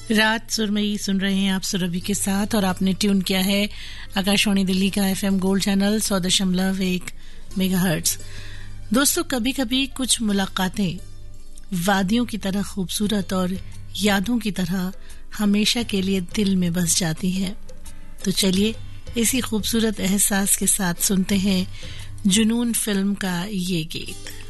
रात सुरमई सुन रहे हैं आप सुरभि के साथ और आपने ट्यून किया है आकाशवाणी दिल्ली का एफएम गोल्ड चैनल 100.1 मेगाहर्ट्ज। दोस्तों, कभी कभी कुछ मुलाकातें वादियों की तरह खूबसूरत और यादों की तरह हमेशा के लिए दिल में बस जाती हैं। तो चलिए इसी खूबसूरत एहसास के साथ सुनते हैं जुनून फिल्म का ये गीत।